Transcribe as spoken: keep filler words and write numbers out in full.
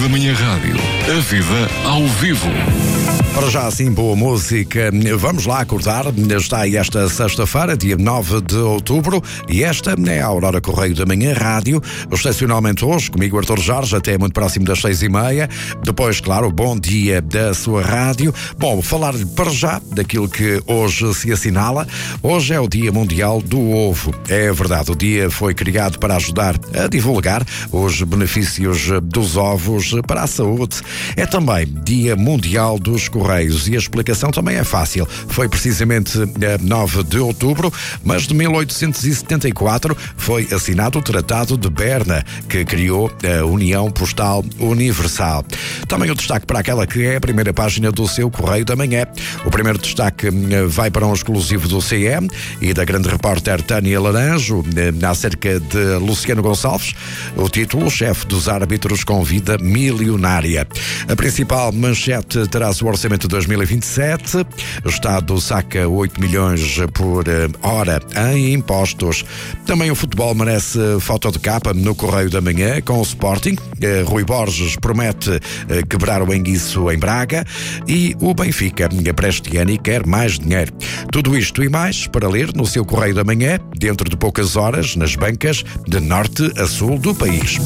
da Manhã Rádio. A vida ao vivo. Para já, assim, boa música. Vamos lá acordar. Está aí esta sexta-feira, dia nove de outubro, e esta é a Aurora Correio da Manhã Rádio. Excepcionalmente hoje, comigo Artur Jorge, até muito próximo das seis e meia. Depois, claro, bom dia da sua rádio. Bom, falar para já daquilo que hoje se assinala. Hoje é o Dia Mundial do Ovo. É verdade, o dia foi criado para ajudar a divulgar os benefícios dos ovos para a saúde. É também Dia Mundial dos Correios. E a explicação também é fácil. Foi precisamente nove de outubro, mas de mil oitocentos e setenta e quatro foi assinado o Tratado de Berna, que criou a União Postal Universal. Também o destaque para aquela que é a primeira página do seu Correio da Manhã. O primeiro destaque vai para um exclusivo do C M e da grande repórter Tânia Laranjo, acerca de Luciano Gonçalves. O título: o chefe dos árbitros com vida milionária. A principal manchete traz o orçamento de dois mil e vinte e sete. O Estado saca oito milhões por hora em impostos. Também o futebol merece foto de capa no Correio da Manhã com o Sporting. Rui Borges promete quebrar o enguiço em Braga e o Benfica para este ano e quer mais dinheiro. Tudo isto e mais para ler no seu Correio da Manhã, dentro de poucas horas, nas bancas de norte a sul do país.